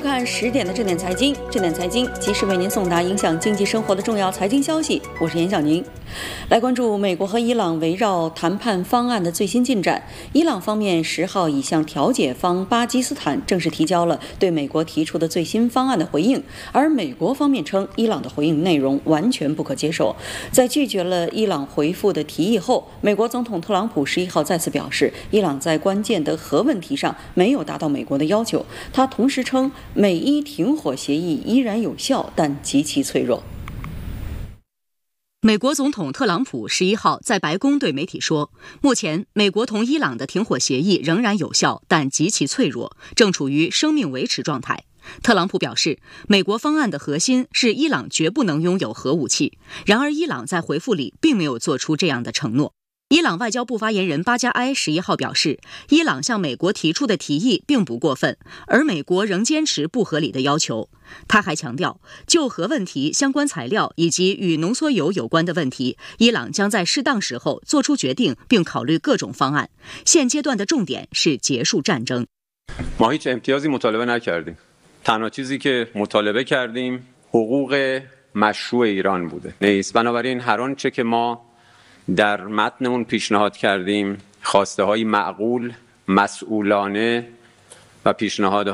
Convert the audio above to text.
看10点的正点财经，正点财经及时为您送达影响经济生活的重要财经消息。我是严小宁，来关注美国和伊朗围绕谈判方案的最新进展。伊朗方面10号已向调解方巴基斯坦正式提交了对美国提出的最新方案的回应，而美国方面称伊朗的回应内容完全不可接受。在拒绝了伊朗回复的提议后，美国总统特朗普11号再次表示，伊朗在关键的核问题上没有达到美国的要求。他同时称美伊停火协议依然有效，但极其脆弱。 美国总统特朗普11号在白宫对媒体说，目前美国同伊朗的停火协议仍然有效，但极其脆弱，正处于生命维持状态。特朗普表示，美国方案的核心是伊朗绝不能拥有核武器，然而伊朗在回复里并没有做出这样的承诺。伊朗外交部发言人巴加埃11号表示，伊朗向美国提出的提议并不过分，而美国仍坚持不合理的要求。他还强调，就核问题、相关材料以及与浓缩铀有关的问题，伊朗将在适当时候做出决定，并考虑各种方案。现阶段的重点是结束战争。 ما هیچ امتیازی مطالبه نکردیم. تنها چیزی که مطالبه کردیم حقوق مشروع ایران بوده. نیست. بنابراین هر آنچه که ما در متنمون پیشنهاد کردیم، خواسته های معقول، مسئولانه و پیشنهاد